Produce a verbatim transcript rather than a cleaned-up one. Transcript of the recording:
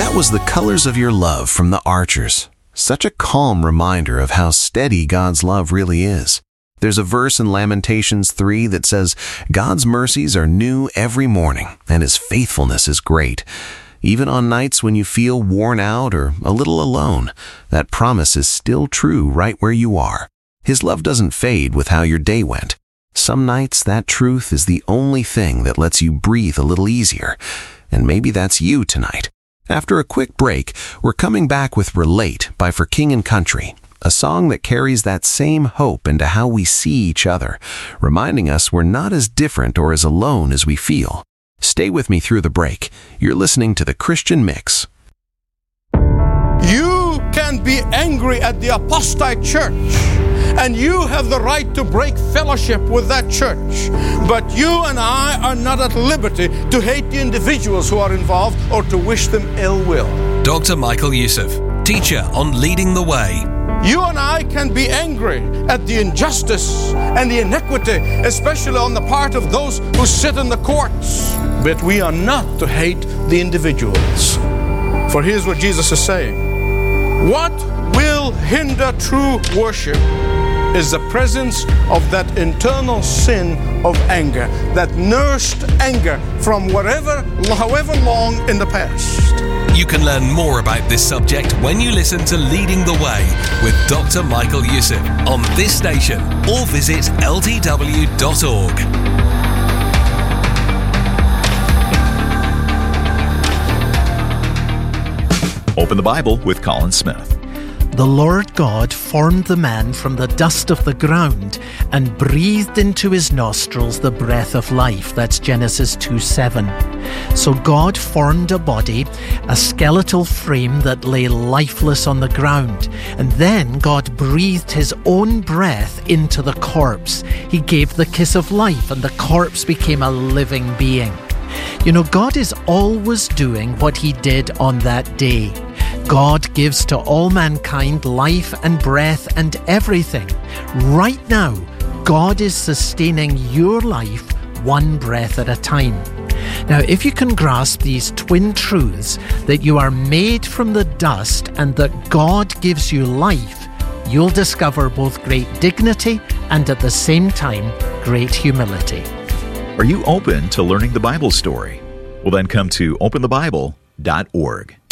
That was The Colors of Your Love from the Archers. Such a calm reminder of how steady God's love really is. There's a verse in Lamentations three that says, God's mercies are new every morning, and His faithfulness is great. Even on nights when you feel worn out or a little alone, that promise is still true right where you are. His love doesn't fade with how your day went. Some nights, that truth is the only thing that lets you breathe a little easier. And maybe that's you tonight. After a quick break, we're coming back with Relate by For King and Country, a song that carries that same hope into how we see each other, reminding us we're not as different or as alone as we feel. Stay with me through the break. You're listening to The Christian Mix. You can be angry at the apostate church, and you have the right to break fellowship with that church. But you and I are not at liberty to hate the individuals who are involved or to wish them ill will. Doctor Michael Youssef, teacher on Leading the Way. You and I can be angry at the injustice and the iniquity, especially on the part of those who sit in the courts. But we are not to hate the individuals. For here's what Jesus is saying. What will hinder true worship is the presence of that internal sin of anger, that nursed anger from whatever, however long in the past. You can learn more about this subject when you listen to Leading the Way with Doctor Michael Youssef on this station, or visit L T W dot org. Open the Bible with Colin Smith. The Lord God formed the man from the dust of the ground and breathed into his nostrils the breath of life. That's Genesis two seven. So God formed a body, a skeletal frame that lay lifeless on the ground. And then God breathed his own breath into the corpse. He gave the kiss of life, and the corpse became a living being. You know, God is always doing what He did on that day. God gives to all mankind life and breath and everything. Right now, God is sustaining your life one breath at a time. Now, if you can grasp these twin truths, that you are made from the dust and that God gives you life, you'll discover both great dignity and at the same time, great humility. Are you open to learning the Bible story? Well, then come to open the bible dot org.